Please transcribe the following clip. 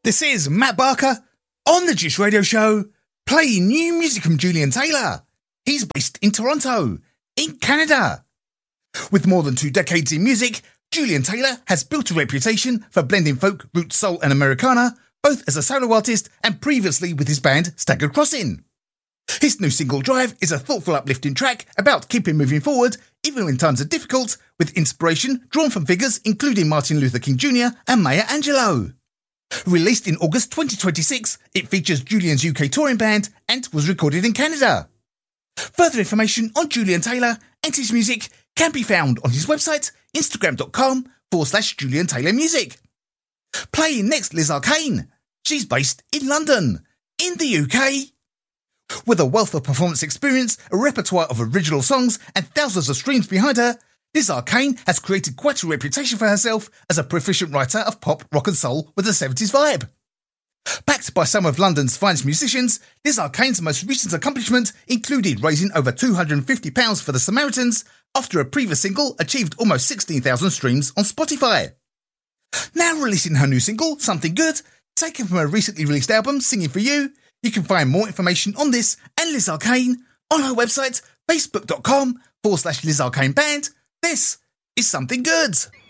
This is Matt Barker on the Juice Radio Show, playing new music from Julian Taylor. He's based in Toronto, in Canada. With more than 2 decades in music, Julian Taylor has built a reputation for blending folk, roots, soul and Americana, both as a solo artist and previously with his band Staggered Crossing. His new single Drive is a thoughtful, uplifting track about keeping moving forward, even when times are difficult, with inspiration drawn from figures including Martin Luther King Jr. and Maya Angelou. Released in August 2026, it features Julian's UK touring band and was recorded in Canada. Further information on Julian Taylor and his music can be found on his website, instagram.com/Julian Taylor Music. Playing next, Liz Arcane. She's based in London, in the UK. With a wealth of performance experience, a repertoire of original songs and thousands of streams behind her, Liz Arcane has created quite a reputation for herself as a proficient writer of pop, rock and soul with a 70s vibe. Backed by some of London's finest musicians, Liz Arcane's most recent accomplishment included raising over £250 for the Samaritans after a previous single achieved almost 16,000 streams on Spotify. Now releasing her new single, Something Good, taken from her recently released album, Singing For You. You can find more information on this and Liz Arcane on her website, facebook.com/Liz Arcane Band. This is Something Good.